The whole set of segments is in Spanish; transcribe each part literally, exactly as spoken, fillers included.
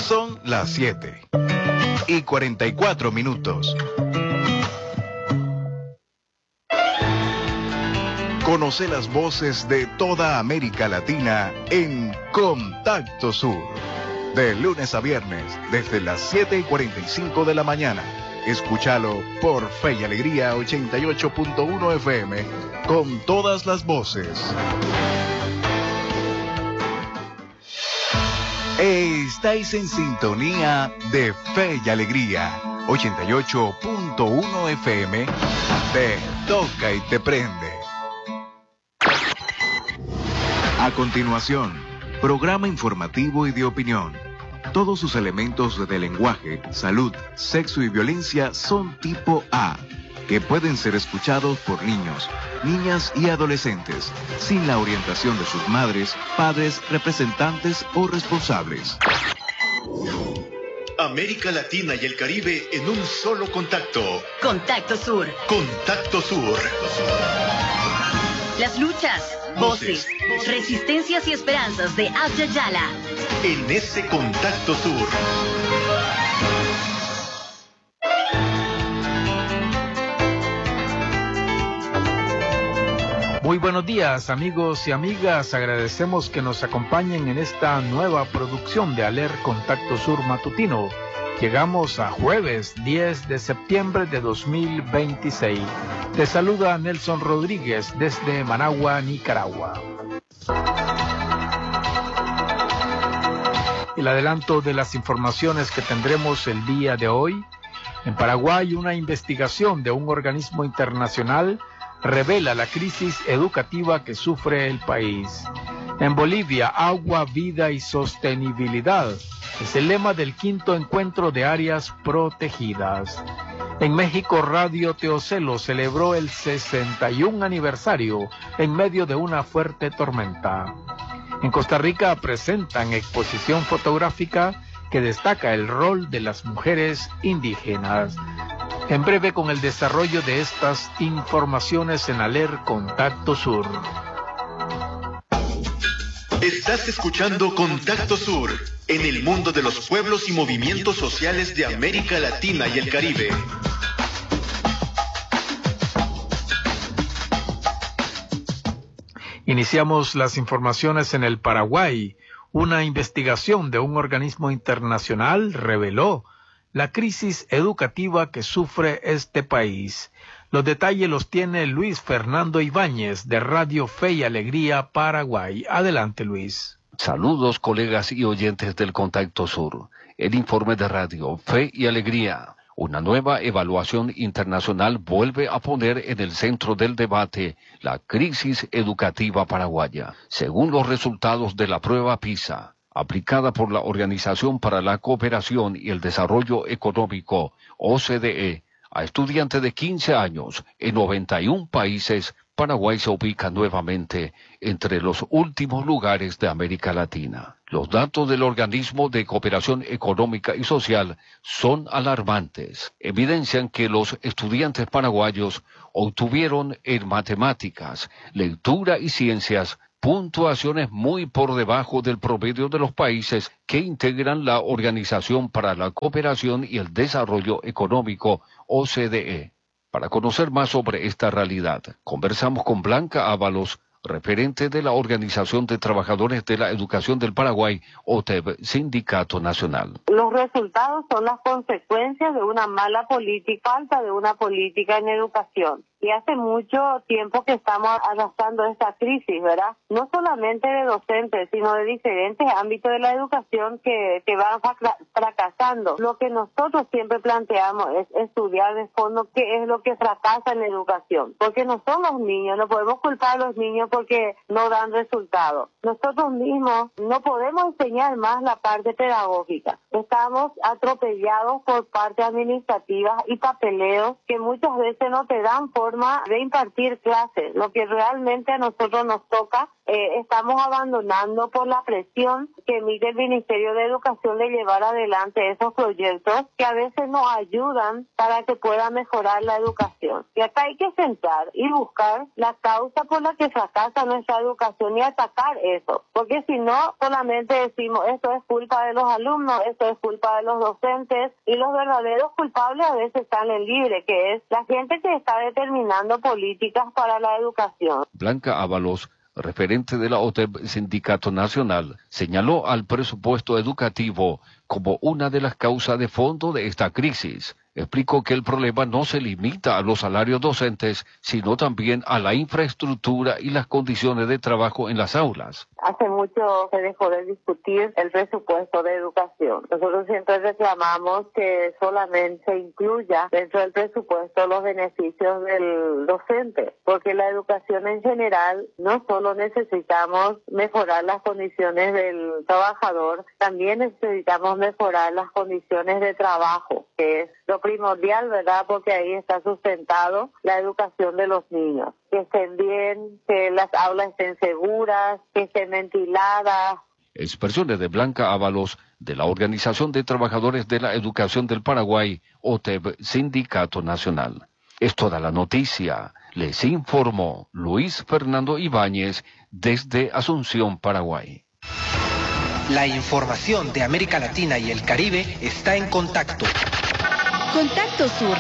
Son las siete y cuarenta y cuatro minutos. Conoce las voces de toda América Latina en Contacto Sur. De lunes a viernes, desde las siete y cuarenta y cinco de la mañana. Escúchalo por Fe y Alegría ochenta y ocho punto uno F M, con todas las voces. Estáis en sintonía de Fe y Alegría ochenta y ocho punto uno F M. Te toca y te prende. A continuación, programa informativo y de opinión. Todos sus elementos de lenguaje, salud, sexo y violencia son tipo A, que pueden ser escuchados por niños, niñas y adolescentes, sin la orientación de sus madres, padres, representantes o responsables. América Latina y el Caribe en un solo contacto. Contacto Sur. Contacto Sur. Las luchas, voces, voces, resistencias y esperanzas de Abya Yala. En ese Contacto Sur. Muy buenos días, amigos y amigas. Agradecemos que nos acompañen en esta nueva producción de Aler Contacto Sur Matutino. Llegamos a jueves diez de septiembre de dos mil veintiséis. Te saluda Nelson Rodríguez desde Managua, Nicaragua. El adelanto de las informaciones que tendremos el día de hoy. En Paraguay, una investigación de un organismo internacional revela la crisis educativa que sufre el país. En Bolivia, agua, vida y sostenibilidad es el lema del quinto encuentro de áreas protegidas. En México, Radio Teocelo celebró el sesenta y un aniversario en medio de una fuerte tormenta. En Costa Rica presentan exposición fotográfica que destaca el rol de las mujeres indígenas. En breve con el desarrollo de estas informaciones en Aler Contacto Sur. Estás escuchando Contacto Sur, en el mundo de los pueblos y movimientos sociales de América Latina y el Caribe. Iniciamos las informaciones en el Paraguay. Una investigación de un organismo internacional reveló la crisis educativa que sufre este país. Los detalles los tiene Luis Fernando Ibáñez de Radio Fe y Alegría Paraguay. Adelante, Luis. Saludos, colegas y oyentes del Contacto Sur. El informe de Radio Fe y Alegría. Una nueva evaluación internacional vuelve a poner en el centro del debate la crisis educativa paraguaya. Según los resultados de la prueba PISA, aplicada por la Organización para la Cooperación y el Desarrollo Económico, O C D E, a estudiantes de quince años en noventa y un países, Paraguay se ubica nuevamente entre los últimos lugares de América Latina. Los datos del Organismo de Cooperación Económica y Social son alarmantes. Evidencian que los estudiantes paraguayos obtuvieron en matemáticas, lectura y ciencias puntuaciones muy por debajo del promedio de los países que integran la Organización para la Cooperación y el Desarrollo Económico, O C D E. Para conocer más sobre esta realidad, conversamos con Blanca Ábalos, referente de la Organización de Trabajadores de la Educación del Paraguay, O T E B, Sindicato Nacional. Los resultados son las consecuencias de una mala política, falta de una política en educación. Y hace mucho tiempo que estamos arrastrando esta crisis, ¿verdad? No solamente de docentes, sino de diferentes ámbitos de la educación que, que van fracasando. Lo que nosotros siempre planteamos es estudiar de fondo qué es lo que fracasa en la educación. Porque no son los niños, no podemos culpar a los niños porque no dan resultados. Nosotros mismos no podemos enseñar más la parte pedagógica. Estamos atropellados por parte administrativa y papeleos que muchas veces no te dan forma de impartir clases. Lo que realmente a nosotros nos toca, eh, estamos abandonando por la presión que emite el Ministerio de Educación de llevar adelante esos proyectos que a veces nos ayudan para que pueda mejorar la educación. Y acá hay que sentar y buscar la causa por la que fracasa nuestra educación y atacar eso, porque si no, solamente decimos esto es culpa de los alumnos, esto es culpa de los docentes, y los verdaderos culpables a veces están en libre, que es la gente que está determinando políticas para la educación. Blanca Ábalos, referente de la O T E B Sindicato Nacional, señaló al presupuesto educativo como una de las causas de fondo de esta crisis. Explicó que el problema no se limita a los salarios docentes, sino también a la infraestructura y las condiciones de trabajo en las aulas. Hace mucho se dejó de discutir el presupuesto de educación. Nosotros siempre reclamamos que solamente se incluya dentro del presupuesto los beneficios del docente, porque la educación en general no solo necesitamos mejorar las condiciones del trabajador, también necesitamos mejorar las condiciones de trabajo, que es lo primordial, ¿verdad? Porque ahí está sustentado la educación de los niños. Que estén bien, que las aulas estén seguras, que estén ventiladas. Expresiones de Blanca Ábalos, de la Organización de Trabajadores de la Educación del Paraguay, O T E B Sindicato Nacional. Es toda la noticia. Les informó Luis Fernando Ibáñez desde Asunción, Paraguay. La información de América Latina y el Caribe está en Contacto. Contacto Sur.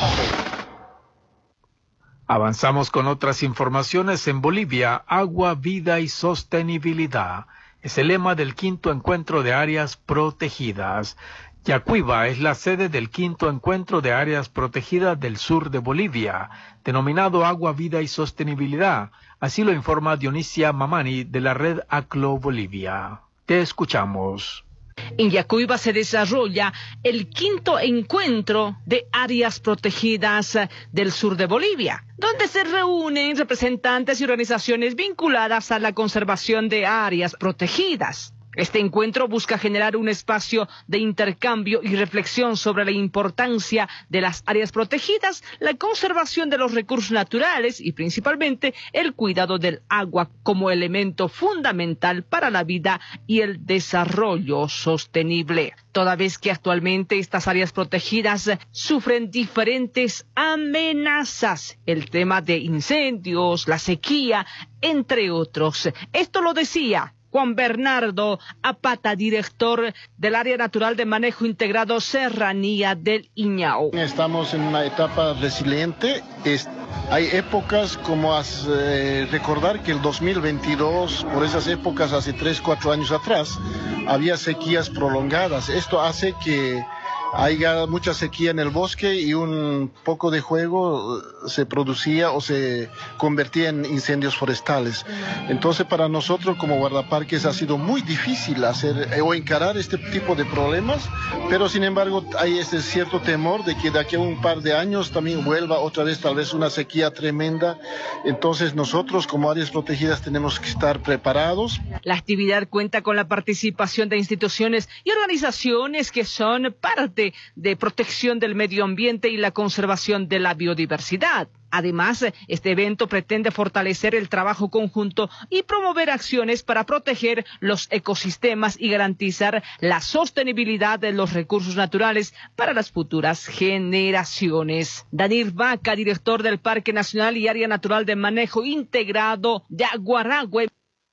Avanzamos con otras informaciones. En Bolivia, agua, vida y sostenibilidad es el lema del quinto encuentro de áreas protegidas. Yacuiba es la sede del quinto encuentro de áreas protegidas del sur de Bolivia, denominado Agua, Vida y Sostenibilidad. Así lo informa Dionisia Mamani de la red ACLO Bolivia. Te escuchamos. En Yacuiba se desarrolla el quinto encuentro de áreas protegidas del sur de Bolivia, donde se reúnen representantes y organizaciones vinculadas a la conservación de áreas protegidas. Este encuentro busca generar un espacio de intercambio y reflexión sobre la importancia de las áreas protegidas, la conservación de los recursos naturales y principalmente el cuidado del agua como elemento fundamental para la vida y el desarrollo sostenible. Toda vez que actualmente estas áreas protegidas sufren diferentes amenazas, el tema de incendios, la sequía, entre otros. Esto lo decía Juan Bernardo Apata, director del Área Natural de Manejo Integrado Serranía del Iñao. Estamos en una etapa resiliente. Es, hay épocas como as, eh, recordar que el dos mil veintidós, por esas épocas, hace tres, cuatro años atrás, había sequías prolongadas. Esto hace que haya mucha sequía en el bosque y un poco de fuego se producía o se convertía en incendios forestales. Entonces para nosotros como guardaparques ha sido muy difícil hacer o encarar este tipo de problemas, pero sin embargo hay ese cierto temor de que de aquí a un par de años también vuelva otra vez tal vez una sequía tremenda. Entonces nosotros como áreas protegidas tenemos que estar preparados. La actividad cuenta con la participación de instituciones y organizaciones que son parte de protección del medio ambiente y la conservación de la biodiversidad. Además, este evento pretende fortalecer el trabajo conjunto y promover acciones para proteger los ecosistemas y garantizar la sostenibilidad de los recursos naturales para las futuras generaciones. Danir Vaca, director del Parque Nacional y Área Natural de Manejo Integrado de Aguaragüe.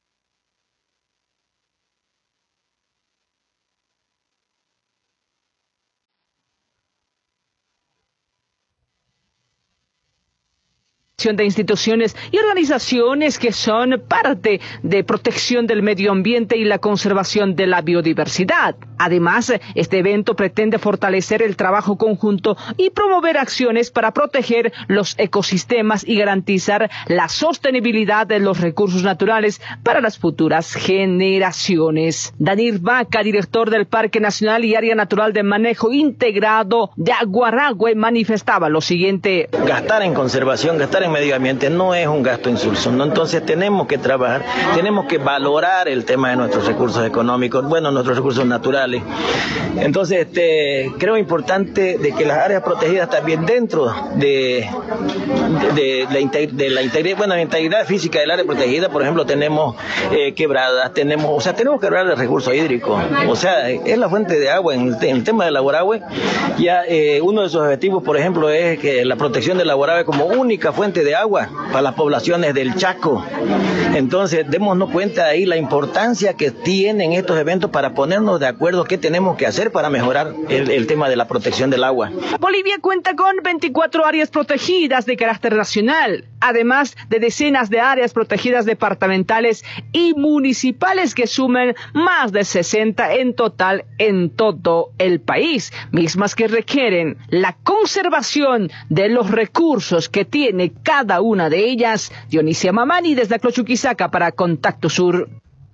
De instituciones y organizaciones que son parte de protección del medio ambiente y la conservación de la biodiversidad. Además, este evento pretende fortalecer el trabajo conjunto y promover acciones para proteger los ecosistemas y garantizar la sostenibilidad de los recursos naturales para las futuras generaciones. Danir Vaca, director del Parque Nacional y Área Natural de Manejo Integrado de Aguaragüe, manifestaba lo siguiente. Gastar en conservación, gastar en en medio ambiente no es un gasto insulso, ¿no? Entonces tenemos que trabajar, tenemos que valorar el tema de nuestros recursos económicos, bueno, nuestros recursos naturales. Entonces, este, creo importante de que las áreas protegidas también dentro de, de, de, la, integ- de la integridad, bueno, la integridad física del área protegida, por ejemplo, tenemos eh, quebradas, tenemos, o sea, tenemos que hablar del recurso hídrico, o sea, es la fuente de agua. En el, en el tema del Aguarahue, ya eh, uno de sus objetivos, por ejemplo, es que la protección del Aguarahue como única fuente de agua para las poblaciones del Chaco. Entonces, démonos cuenta ahí la importancia que tienen estos eventos para ponernos de acuerdo qué tenemos que hacer para mejorar el, el tema de la protección del agua. Bolivia cuenta con veinticuatro áreas protegidas de carácter nacional, además de decenas de áreas protegidas departamentales y municipales que suman más de sesenta en total en todo el país, mismas que requieren la conservación de los recursos que tiene cada una de ellas. Dionisia Mamani desde Clochuquisaca para Contacto Sur.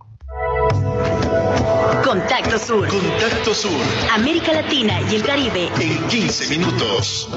Contacto Sur. Contacto Sur. América Latina y el Caribe. En quince minutos.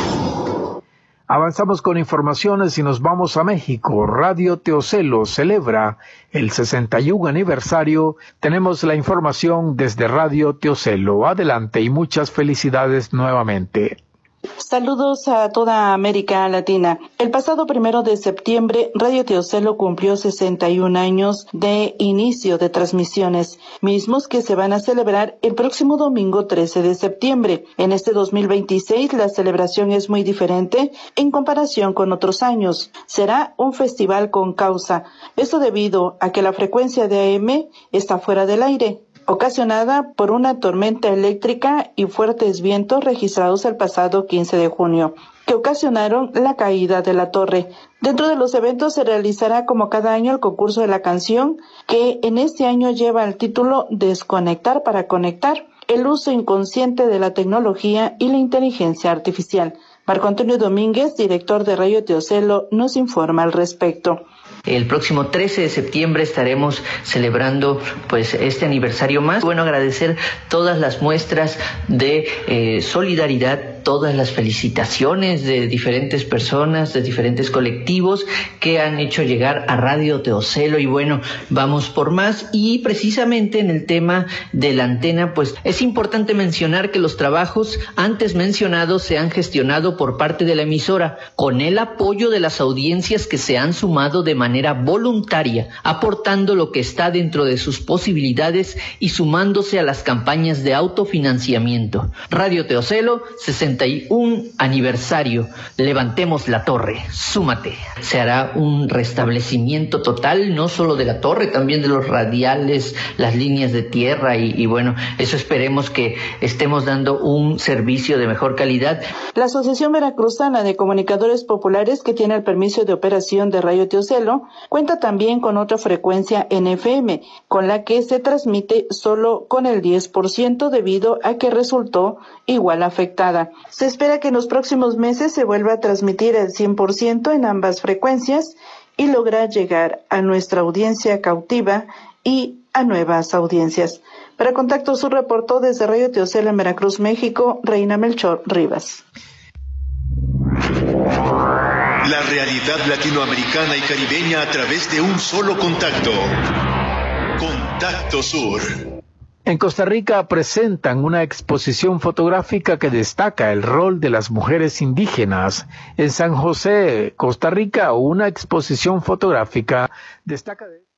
Avanzamos con informaciones y nos vamos a México. Radio Teocelo celebra el sesenta y uno aniversario. Tenemos la información desde Radio Teocelo. Adelante y muchas felicidades nuevamente. Saludos a toda América Latina. El pasado primero de septiembre, Radio Teocelo cumplió sesenta y un años de inicio de transmisiones, mismos que se van a celebrar el próximo domingo trece de septiembre. En este dos mil veintiséis, la celebración es muy diferente en comparación con otros años. Será un festival con causa. Esto debido a que la frecuencia de A M está fuera del aire, ocasionada por una tormenta eléctrica y fuertes vientos registrados el pasado quince de junio, que ocasionaron la caída de la torre. Dentro de los eventos se realizará como cada año el concurso de la canción, que en este año lleva el título Desconectar para Conectar, el uso inconsciente de la tecnología y la inteligencia artificial. Marco Antonio Domínguez, director de Radio Teocelo, nos informa al respecto. El próximo trece de septiembre estaremos celebrando pues este aniversario más. Bueno, agradecer todas las muestras de eh, solidaridad, todas las felicitaciones de diferentes personas, de diferentes colectivos que han hecho llegar a Radio Teocelo, y bueno, vamos por más. Y precisamente en el tema de la antena, pues es importante mencionar que los trabajos antes mencionados se han gestionado por parte de la emisora con el apoyo de las audiencias que se han sumado de manera voluntaria, aportando lo que está dentro de sus posibilidades y sumándose a las campañas de autofinanciamiento. Radio Teocelo, sesenta y un aniversario. Levantemos la torre, súmate. Se hará un restablecimiento total, no solo de la torre, también de los radiales, las líneas de tierra y, y bueno, eso esperemos que estemos dando un servicio de mejor calidad. La Asociación Veracruzana de Comunicadores Populares, que tiene el permiso de operación de Radio Teocelo, cuenta también con otra frecuencia en F M, con la que se transmite solo con el diez por ciento debido a que resultó igual afectada. Se espera que en los próximos meses se vuelva a transmitir el cien por ciento en ambas frecuencias y lograr llegar a nuestra audiencia cautiva y a nuevas audiencias. Para Contacto Sur reportó desde Radio Teocelo en Veracruz, México, Reina Melchor Rivas. La realidad latinoamericana y caribeña a través de un solo contacto. Contacto Sur. En Costa Rica presentan una exposición fotográfica que destaca el rol de las mujeres indígenas. En San José, Costa Rica, una exposición fotográfica destaca de...